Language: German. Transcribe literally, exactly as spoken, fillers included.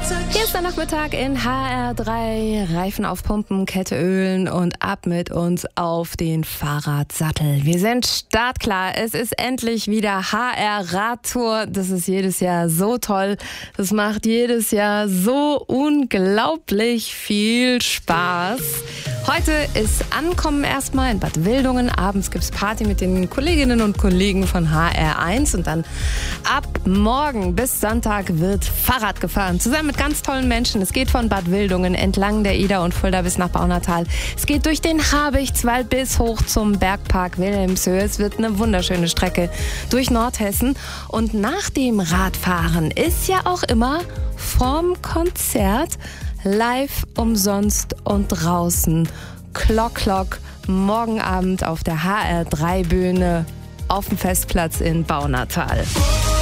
Hier ist der Nachmittag in H R drei. Reifen aufpumpen, Kette ölen und ab mit uns auf den Fahrradsattel. Wir sind startklar. Es ist endlich wieder H R Radtour. Das ist jedes Jahr so toll. Das macht jedes Jahr so unglaublich viel Spaß. Heute ist Ankommen erstmal in Bad Wildungen. Abends gibt's Party mit den Kolleginnen und Kollegen von H R eins. Und dann ab morgen bis Sonntag wird Fahrrad gefahren. Zusammen mit ganz tollen Menschen. Es geht von Bad Wildungen entlang der Ida und Fulda bis nach Baunatal. Es geht durch den Habichtswald bis hoch zum Bergpark Wilhelmshöhe. Es wird eine wunderschöne Strecke durch Nordhessen. Und nach dem Radfahren ist ja auch immer vorm Konzert live, umsonst und draußen. Klock, Klock, morgen Abend auf der H R drei Bühne auf dem Festplatz in Baunatal.